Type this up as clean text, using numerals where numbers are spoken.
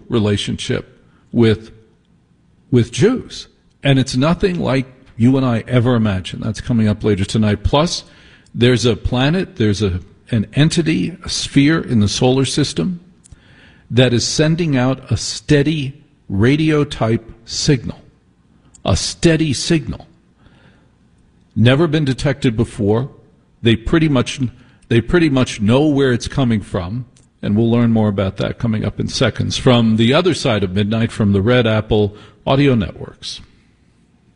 relationship with Jews. And it's nothing like you and I ever imagined. That's coming up later tonight. Plus, there's a planet, there's an entity, a sphere in the solar system that is sending out a steady radio-type signal. A steady signal. Never been detected before. They pretty much know where it's coming from, and we'll learn more about that coming up in seconds from the other side of midnight from the Red Apple Audio Networks.